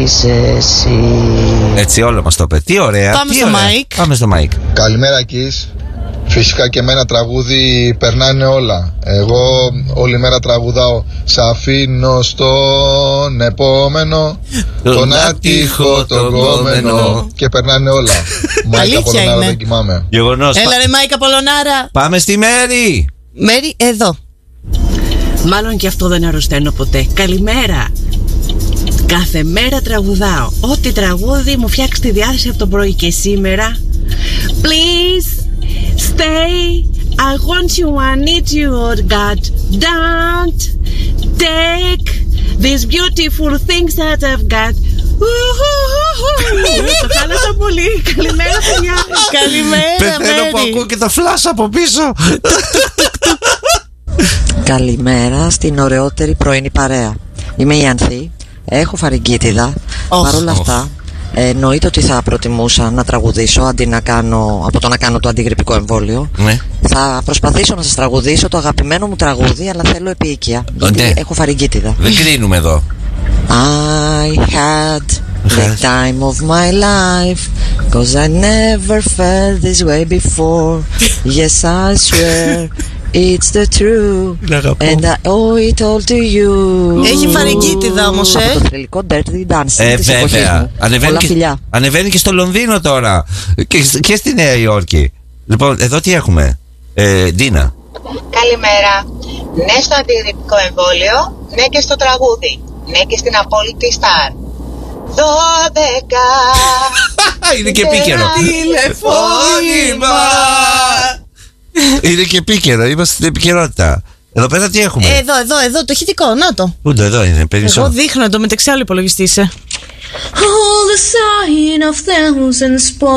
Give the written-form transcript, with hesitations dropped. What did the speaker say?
είσαι εσύ. Έτσι όλο μας το είπε. Τι ωραία. Πάμε τι στο ωραία. Mike. Πάμε στο Mike. Καλημέρα Kiss. Φυσικά και με ένα τραγούδι περνάνε όλα. Εγώ όλη μέρα τραγουδάω. Σ' αφήνω στον επόμενο, τον άτυχο, τον κόμενο. Και περνάνε όλα. Μάικα Πολωνάρα, δεν κοιμάμαι. Γεγονός. Έλα ρε Μάικα Πολωνάρα. Πάμε στη Μέρη. Μέρη, εδώ. Μάλλον και αυτό δεν αρρωσταίνω ποτέ. Καλημέρα. Κάθε μέρα τραγουδάω. Ό,τι τραγούδι μου φτιάξει τη διάθεση από το πρωί και σήμερα. Please stay. I want you, I need you, oh God. Don't take these beautiful things that I've got. Το χάλασα πολύ. Καλημέρα παιδιά. Καλημέρα Πεθαίνω που Μέρη. ακούω και το φλάσ από πίσω. Καλημέρα στην ωραιότερη πρωινή παρέα. Είμαι η Ανθή, έχω φαρυγγίτιδα. Παρ' όλα αυτά, εννοείται ότι θα προτιμούσα να τραγουδήσω αντί να κάνω, από το να κάνω το αντιγρυπικό εμβόλιο. Ναι. Θα προσπαθήσω να σας τραγουδήσω το αγαπημένο μου τραγούδι, αλλά θέλω επίοικια, γιατί Ναι. έχω φαρυγγίτιδα. Δεν κρίνουμε εδώ. I had the time of my life, 'cause I never felt this way before. Yes, I swear it's the truth, and I owe it all to you. Έχει φαρυγγίτιδα όμως, Από το θρυλικό Dirty Dancing της εποχής Βέβαια. μου. Πολλά φιλιά. Ανεβαίνει και στο Λονδίνο τώρα. Και στη Νέα Υόρκη. Λοιπόν, εδώ τι έχουμε. Ντίνα. Καλημέρα. Ναι στο αντιγρυπικό εμβόλιο, ναι και στο τραγούδι, ναι και στην απόλυτη στάρ. 12. Είναι και επίκαιρο. Τηλεφώνημα. Είναι και επίκαιρο. Είμαστε στην επικαιρότητα. Εδώ πέρα τι έχουμε. Εδώ, το ηχητικό, να το. Πού το εδώ είναι, Εγώ περισσότερο. δείχνω, το μεταξύ άλλο υπολογιστή είσαι. All the sign of thousands